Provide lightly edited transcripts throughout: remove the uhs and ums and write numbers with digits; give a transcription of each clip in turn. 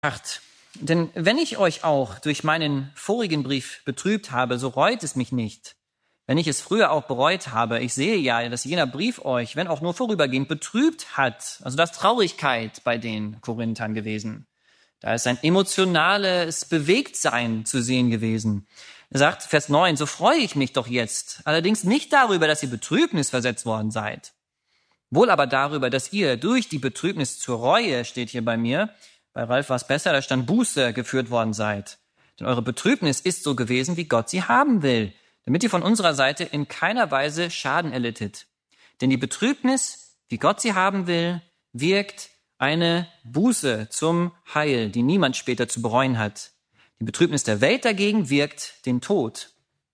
8. Denn wenn ich euch auch durch meinen vorigen Brief betrübt habe, so reut es mich nicht. Wenn ich es früher auch bereut habe, ich sehe ja, dass jener Brief euch, wenn auch nur vorübergehend, betrübt hat. Also da ist Traurigkeit bei den Korinthern gewesen. Da ist ein emotionales Bewegtsein zu sehen gewesen. Er sagt, Vers 9, so freue ich mich doch jetzt, allerdings nicht darüber, dass ihr Betrübnis versetzt worden seid. Wohl aber darüber, dass ihr durch die Betrübnis zur Reue, steht hier bei mir, bei Ralf war es besser, da stand Buße, geführt worden seid. Denn eure Betrübnis ist so gewesen, wie Gott sie haben will, damit ihr von unserer Seite in keiner Weise Schaden erlittet. Denn die Betrübnis, wie Gott sie haben will, wirkt eine Buße zum Heil, die niemand später zu bereuen hat. Die Betrübnis der Welt dagegen wirkt den Tod.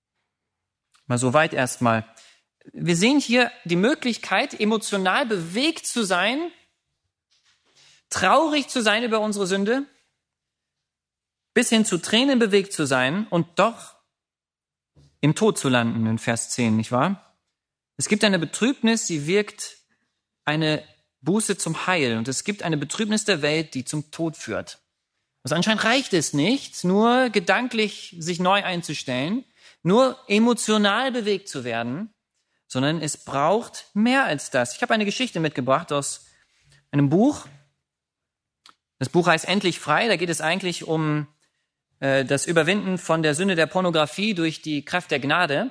Mal so weit erstmal. Wir sehen hier die Möglichkeit, emotional bewegt zu sein, traurig zu sein über unsere Sünde, bis hin zu Tränen bewegt zu sein und doch im Tod zu landen, in Vers 10, nicht wahr? Es gibt eine Betrübnis, sie wirkt eine Buße zum Heil, und es gibt eine Betrübnis der Welt, die zum Tod führt. Also anscheinend reicht es nicht, nur gedanklich sich neu einzustellen, nur emotional bewegt zu werden, sondern es braucht mehr als das. Ich habe eine Geschichte mitgebracht aus einem Buch. Das Buch heißt Endlich frei. Da geht es eigentlich um das Überwinden von der Sünde der Pornografie durch die Kraft der Gnade.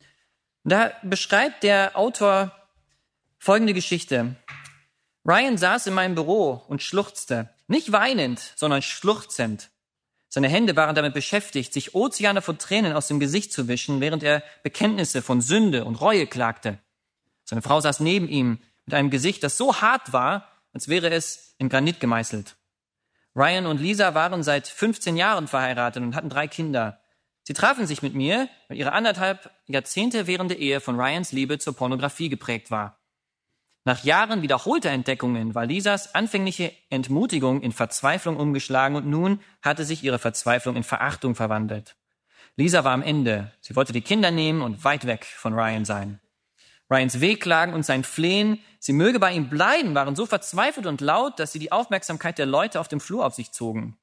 Da beschreibt der Autor folgende Geschichte. Ryan saß in meinem Büro und schluchzte. Nicht weinend, sondern schluchzend. Seine Hände waren damit beschäftigt, sich Ozeane von Tränen aus dem Gesicht zu wischen, während er Bekenntnisse von Sünde und Reue klagte. Seine Frau saß neben ihm mit einem Gesicht, das so hart war, als wäre es in Granit gemeißelt. Ryan und Lisa waren seit 15 Jahren verheiratet und hatten 3 Kinder. Sie trafen sich mit mir, weil ihre 1,5 Jahrzehnte währende Ehe von Ryans Liebe zur Pornografie geprägt war. Nach Jahren wiederholter Entdeckungen war Lisas anfängliche Entmutigung in Verzweiflung umgeschlagen und nun hatte sich ihre Verzweiflung in Verachtung verwandelt. Lisa war am Ende. Sie wollte die Kinder nehmen und weit weg von Ryan sein. Ryans Wehklagen und sein Flehen, sie möge bei ihm bleiben, waren so verzweifelt und laut, dass sie die Aufmerksamkeit der Leute auf dem Flur auf sich zogen.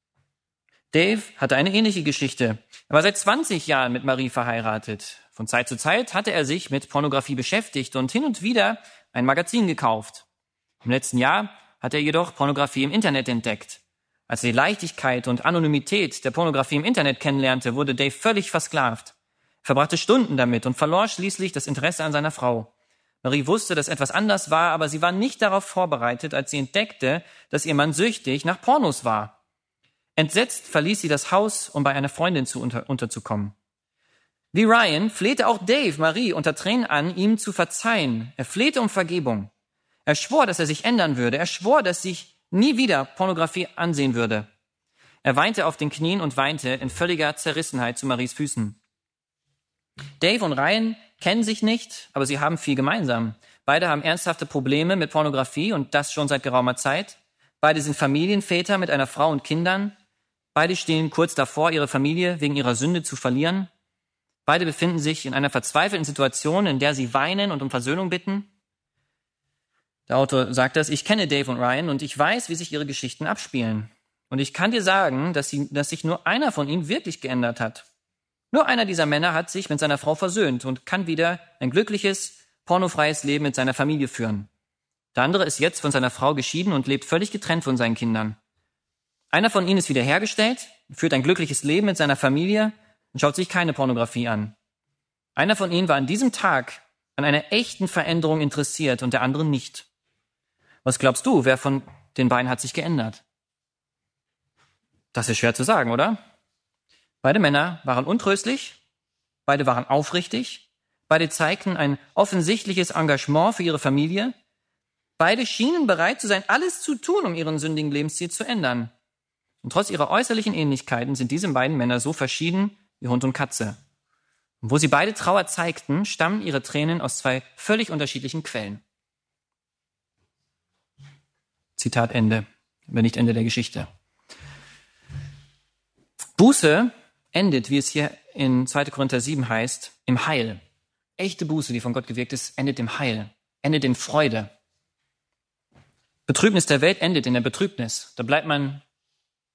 Dave hatte eine ähnliche Geschichte. Er war seit 20 Jahren mit Marie verheiratet. Von Zeit zu Zeit hatte er sich mit Pornografie beschäftigt und hin und wieder ein Magazin gekauft. Im letzten Jahr hat er jedoch Pornografie im Internet entdeckt. Als er die Leichtigkeit und Anonymität der Pornografie im Internet kennenlernte, wurde Dave völlig versklavt. Er verbrachte Stunden damit und verlor schließlich das Interesse an seiner Frau. Marie wusste, dass etwas anders war, aber sie war nicht darauf vorbereitet, als sie entdeckte, dass ihr Mann süchtig nach Pornos war. Entsetzt verließ sie das Haus, um bei einer Freundin unterzukommen. Wie Ryan flehte auch Dave Marie unter Tränen an, ihm zu verzeihen. Er flehte um Vergebung. Er schwor, dass er sich ändern würde. Er schwor, dass sich nie wieder Pornografie ansehen würde. Er weinte auf den Knien und weinte in völliger Zerrissenheit zu Maries Füßen. Dave und Ryan kennen sich nicht, aber sie haben viel gemeinsam. Beide haben ernsthafte Probleme mit Pornografie und das schon seit geraumer Zeit. Beide sind Familienväter mit einer Frau und Kindern. Beide stehen kurz davor, ihre Familie wegen ihrer Sünde zu verlieren. Beide befinden sich in einer verzweifelten Situation, in der sie weinen und um Versöhnung bitten. Der Autor sagt das, ich kenne Dave und Ryan und ich weiß, wie sich ihre Geschichten abspielen. Und ich kann dir sagen, dass sich nur einer von ihnen wirklich geändert hat. Nur einer dieser Männer hat sich mit seiner Frau versöhnt und kann wieder ein glückliches, pornofreies Leben mit seiner Familie führen. Der andere ist jetzt von seiner Frau geschieden und lebt völlig getrennt von seinen Kindern. Einer von ihnen ist wiederhergestellt, führt ein glückliches Leben mit seiner Familie und schaut sich keine Pornografie an. Einer von ihnen war an diesem Tag an einer echten Veränderung interessiert und der andere nicht. Was glaubst du, wer von den beiden hat sich geändert? Das ist schwer zu sagen, oder? Beide Männer waren untröstlich, beide waren aufrichtig, beide zeigten ein offensichtliches Engagement für ihre Familie, beide schienen bereit zu sein, alles zu tun, um ihren sündigen Lebensstil zu ändern. Und trotz ihrer äußerlichen Ähnlichkeiten sind diese beiden Männer so verschieden wie Hund und Katze. Und wo sie beide Trauer zeigten, stammen ihre Tränen aus 2 völlig unterschiedlichen Quellen. Zitat Ende, aber nicht Ende der Geschichte. Buße endet, wie es hier in 2. Korinther 7 heißt, im Heil. Echte Buße, die von Gott gewirkt ist, endet im Heil, endet in Freude. Betrübnis der Welt endet in der Betrübnis. Da bleibt man